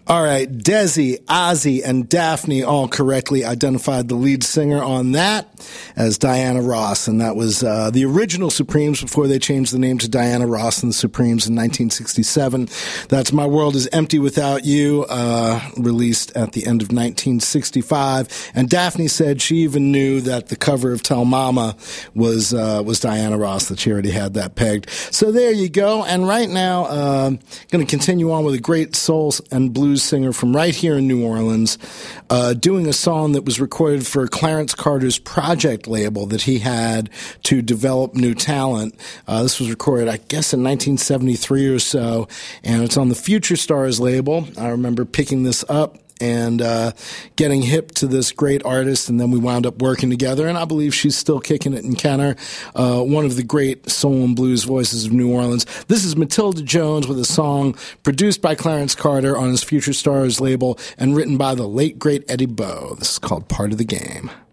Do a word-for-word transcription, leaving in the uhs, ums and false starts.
All right, Desi, Ozzy, and Daphne all correctly identified the lead singer on that as Diana Ross, and that was uh, the original Supremes before they changed the name to Diana Ross and the Supremes in nineteen sixty-seven. That's My World Is Empty Without You, uh, released at the end of nineteen sixty-five. And Daphne said she even knew that the cover of Tell Mama was uh, was Diana Ross, that she already had that pegged. So there you go. And right now, uh, going to continue on with a great soul and blues singer from right here in New Orleans, uh, doing a song that was recorded for Clarence Carter's project label that he had to develop new talent. Uh, this was recorded, I guess, in nineteen seventy-three or so, and it's on the Future Stars label. I remember picking this up and uh, getting hip to this great artist, and then we wound up working together, and I believe she's still kicking it in Kenner, uh, one of the great soul and blues voices of New Orleans. This is Matilda Jones with a song produced by Clarence Carter on his Future Stars label and written by the late, great Eddie Bow. This is called Part of the Game.